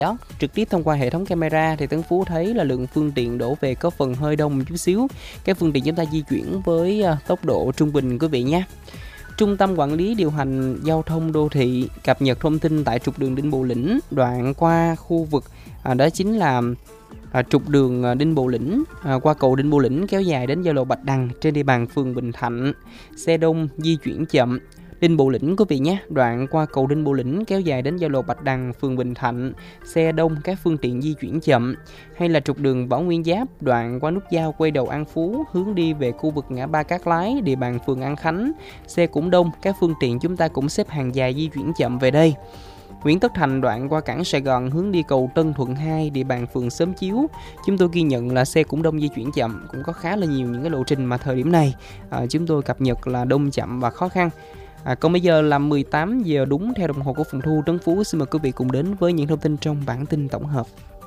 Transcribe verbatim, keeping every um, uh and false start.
đó, trực tiếp thông qua hệ thống camera thì Tấn Phú thấy là lượng phương tiện đổ về có phần hơi đông một chút xíu. Các phương tiện chúng ta di chuyển với uh, tốc độ trung bình quý vị nhé. Trung tâm Quản lý Điều hành Giao thông Đô thị cập nhật thông tin tại trục đường Đinh Bộ Lĩnh đoạn qua khu vực à, đó chính là à, trục đường Đinh Bộ Lĩnh à, qua cầu Đinh Bộ Lĩnh kéo dài đến giao lộ Bạch Đằng trên địa bàn phường Bình Thạnh. Xe đông di chuyển chậm. Đinh Bộ Lĩnh quý vị nhé, đoạn qua cầu Đinh Bộ Lĩnh kéo dài đến giao lộ Bạch Đằng, phường Bình Thạnh, xe đông, các phương tiện di chuyển chậm. Hay là trục đường Võ Nguyên Giáp, đoạn qua nút giao quay đầu An Phú, hướng đi về khu vực ngã ba Cát Lái, địa bàn phường An Khánh, xe cũng đông, các phương tiện chúng ta cũng xếp hàng dài di chuyển chậm về đây. Nguyễn Tất Thành đoạn qua cảng Sài Gòn hướng đi cầu Tân Thuận hai, địa bàn phường Xóm Chiếu, chúng tôi ghi nhận là xe cũng đông di chuyển chậm, cũng có khá là nhiều những cái lộ trình mà thời điểm này à, chúng tôi cập nhật là đông chậm và khó khăn. À, còn bây giờ là mười tám giờ đúng theo đồng hồ của phòng thu. Tấn Phú xin mời quý vị cùng đến với những thông tin trong bản tin tổng hợp.